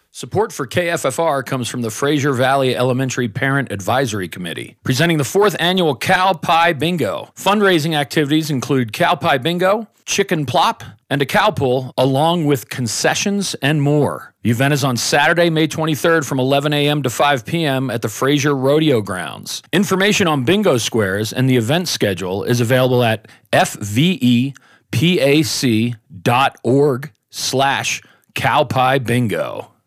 Support for KFFR comes from the Fraser Valley Elementary Parent Advisory Committee, presenting the 4th annual Cow Pie Bingo. Fundraising activities include Cow Pie Bingo, Chicken Plop, and a cow pull, along with concessions and more. The event is on Saturday, May 23rd from 11 a.m. to 5 p.m. at the Fraser Rodeo Grounds. Information on bingo squares and the event schedule is available at fvepac.org/cowpiebingo.